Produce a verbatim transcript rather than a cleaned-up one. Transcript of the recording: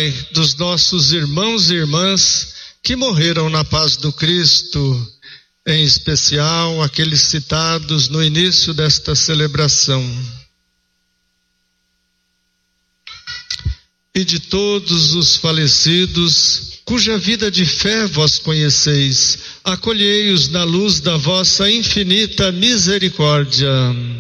Pai, dos nossos irmãos e irmãs que morreram na paz do Cristo, em especial aqueles citados no início desta celebração. E de todos os falecidos, cuja vida de fé vós conheceis, acolhei-os na luz da vossa infinita misericórdia.